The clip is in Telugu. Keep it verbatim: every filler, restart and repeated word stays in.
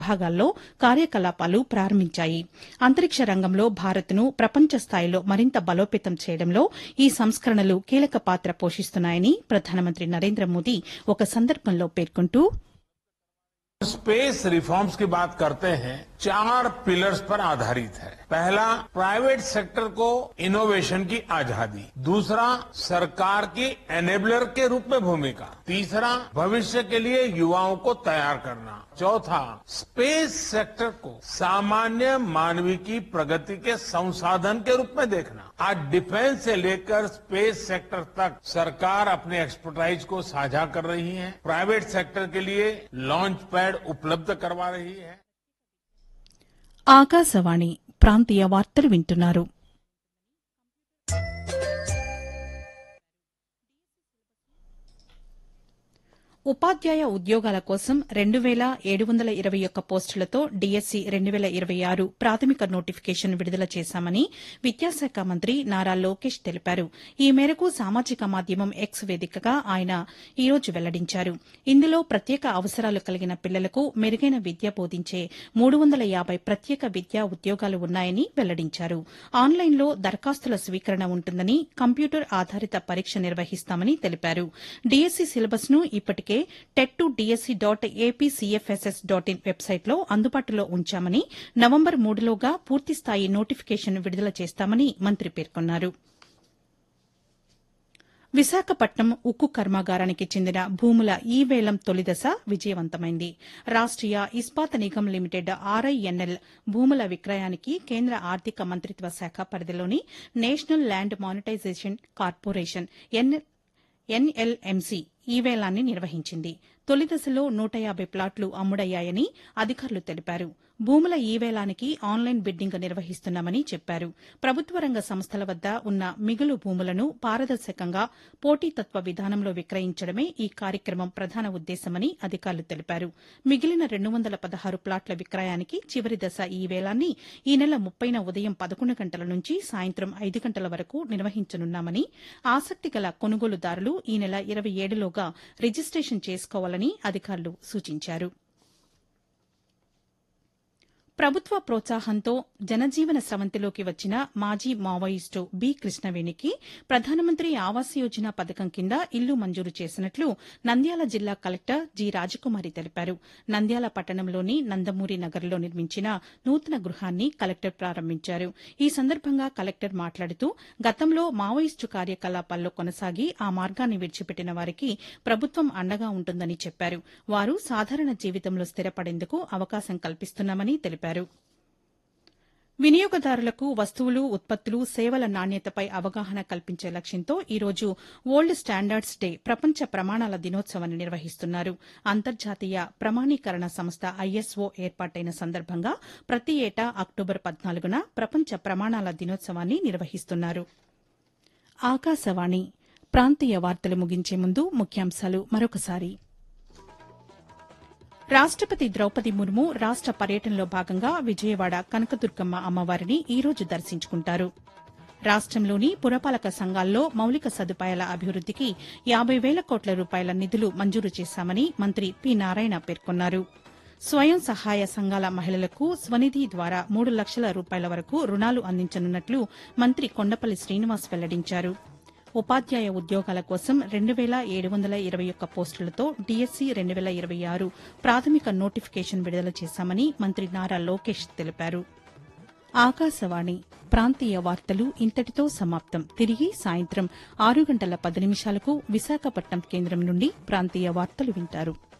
విభాగాల్లో కార్యకలాపాలు ప్రారంభించాయి. అంతరిక్ష రంగంలో భారత్ను ప్రపంచ స్థాయిలో మరింత బలోపేతం చేయడంలో ఈ సంస్కరణలు కీలక పాత్ర పోషిస్తున్నాయని ప్రధానమంత్రి నరేంద్ర మోదీ ఒక సందర్భంలో పేర్కొంటూ स्पेस रिफॉर्म्स की बात करते हैं, चार पिलर्स पर आधारित है। पहला, प्राइवेट सेक्टर को इनोवेशन की आजादी। दूसरा, सरकार की एनेबलर के रूप में भूमिका। तीसरा, भविष्य के लिए युवाओं को तैयार करना। चौथा, स्पेस सेक्टर को सामान्य मानवीय की प्रगति के संसाधन के रूप में देखना। आज डिफेंस से लेकर स्पेस सेक्टर तक सरकार अपने एक्सपर्टाइज को साझा कर रही है, प्राइवेट सेक्टर के लिए लॉन्च पैड उपलब्ध करवा रही है। ఆకాశవాణి ప్రాంతీయ వార్తలు వింటున్నారు. ఉపాధ్యాయ ఉద్యోగాల కోసం రెండు వేల ఏడు వందల ఇరవై ఒక్క పోస్టులతో డీఎస్సీ రెండు వేల ఇరవై ఆరు ప్రాథమిక నోటిఫికేషన్ విడుదల చేశామని విద్యాశాఖ మంత్రి నారా లోకేష్ తెలిపారు. ఈ మేరకు సామాజిక మాధ్యమం ఎక్స్ వేదికగా ఆయన ఈ రోజు వెల్లడించారు. ఇందులో ప్రత్యేక అవసరాలు కలిగిన పిల్లలకు మెరుగైన విద్య బోధించే మూడు వందల యాబై ప్రత్యేక విద్యా ఉద్యోగాలు ఉన్నాయని వెల్లడించారు. ఆన్లైన్లో దరఖాస్తుల స్వీకరణ ఉంటుందని, కంప్యూటర్ ఆధారిత పరీక్ష నిర్వహిస్తామని తెలిపారు. డీఎస్సీ సిలబస్ ను ఇప్పటికే TET to DSC dot APCFSS dot in వెబ్సైట్లో అందుబాటులో ఉంచామని, నవంబర్ మూడులోగా పూర్తిస్థాయి నోటిఫికేషన్ విడుదల చేస్తామని మంత్రి పేర్కొన్నారు. విశాఖపట్నం ఉక్కు కర్మాగారానికి చెందిన భూముల ఈ వేలం తొలిదశ విజయవంతమైంది. రాష్ట్రీయ ఇస్పాత నిగమ్ లిమిటెడ్ ఆర్ఐఎన్ఎల్ భూముల విక్రయానికి కేంద్ర ఆర్థిక మంత్రిత్వ శాఖ పరిధిలోని national land monetisation corporation NLMC ఈ వేలాన్ని నిర్వహించింది. తొలి దశలో నూట యాబై ప్లాట్లు అమ్ముడయ్యాయని అధికారులు తెలిపారు. భూముల ఈ వేలానికి ఆన్లైన్ బిడ్డింగ్ నిర్వహిస్తున్నామని చెప్పారు. ప్రభుత్వ రంగ సంస్థల వద్ద ఉన్న మిగులు భూములను పారదర్శకంగా పోటీతత్వ విధానంలో విక్రయించడమే ఈ కార్యక్రమం ప్రధాన ఉద్దేశమని అధికారులు తెలిపారు. మిగిలిన రెండు వందల పదహారు ప్లాట్ల విక్రయానికి చివరి దశ ఈ వేలాన్ని ఈ నెల ముప్పైన ఉదయం పదకొండు గంటల నుంచి సాయంత్రం ఐదు గంటల వరకు నిర్వహించనున్నామని, ఆసక్తి గల కొనుగోలుదారులు ఈ నెల ఇరవై ఏడులోగా రిజిస్టేషన్ చేసుకోవాలని అధికారులు సూచించారు. ప్రభుత్వ ప్రోత్సాహంతో జనజీవన స్రవంతిలోకి వచ్చిన మాజీ మావోయిస్టు బి కృష్ణవేణికి ప్రధానమంత్రి ఆవాస్ యోజన పథకం కింద ఇల్లు మంజూరు చేసినట్లు నంద్యాల జిల్లా కలెక్టర్ జి రాజకుమారి తెలిపారు. నంద్యాల పట్టణంలోని నందమూరి నగర్లో నిర్మించిన నూతన గృహాన్ని కలెక్టర్ ప్రారంభించారు. ఈ సందర్భంగా కలెక్టర్ మాట్లాడుతూ గతంలో మావోయిస్టు కార్యకలాపాల్లో కొనసాగి ఆ మార్గాన్ని విడిచిపెట్టిన వారికి ప్రభుత్వం అండగా ఉంటుందని చెప్పారు. వారు సాధారణ జీవితంలో స్థిరపడేందుకు అవకాశం కల్పిస్తున్నామని తెలిపారు. వినియోగదారులకు వస్తువులు, ఉత్పత్తులు, సేవల నాణ్యతపై అవగాహన కల్పించే లక్ష్యంతో ఈ రోజు వరల్డ్ స్టాండర్డ్స్ డే ప్రపంచ ప్రమాణాల దినోత్సవాన్ని నిర్వహిస్తున్నారు. అంతర్జాతీయ ప్రమాణీకరణ సంస్థ ఐఎస్ఓ ఏర్పాటైన సందర్భంగా ప్రతి ఏటా అక్టోబర్ పద్నాలుగున ప్రపంచ ప్రమాణాల దినోత్సవాన్ని నిర్వహిస్తున్నారు. ఆకాశవాణి ప్రాంతీయ వార్తలు ముగించే ముందు ముఖ్యాంశాలు మరొకసారి. రాష్టపతి ద్రౌపది ముర్ము రాష్ట పర్యటనలో భాగంగా విజయవాడ కనకదుర్గమ్మ అమ్మవారిని ఈ రోజు దర్శించుకుంటారు. రాష్టంలోని పురపాలక సంఘాల్లో మౌలిక సదుపాయాల అభివృద్దికి యాబై వేల కోట్ల రూపాయల నిధులు మంజూరు చేశామని మంత్రి పి నారాయణ పేర్కొన్నారు. స్వయం సహాయ సంఘాల మహిళలకు స్వనిధి ద్వారా మూడు లక్షల రూపాయల వరకు రుణాలు అందించనున్నట్లు మంత్రి కొండపల్లి శ్రీనివాస్ వెల్లడించారు. ఉపాధ్యాయ ఉద్యోగాల కోసం రెండు వేల ఏడు వందల ఇరవై ఒక్క పోస్టులతో డీఎస్సీ రెండు వేల ఇరవై ఆరు ప్రాథమిక నోటిఫికేషన్ విడుదల చేశామని మంత్రి నారా లోకేష్ తెలిపారు. ఆకాశవాణి ప్రాంతీయ వార్తలు ఇంతటితో సమాప్తం. తిరిగి సాయంత్రం ఆరు గంటల పది నిమిషాలకు విశాఖపట్నం కేంద్రం నుండి ప్రాంతీయ వార్తలు వింటారు.